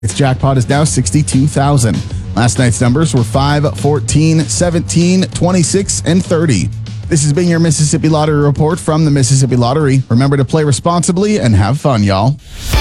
Its jackpot is now $62,000. Last night's numbers were 5, 14, 17, 26, and 30. This has been your Mississippi Lottery Report from the Mississippi Lottery. Remember to play responsibly and have fun, y'all.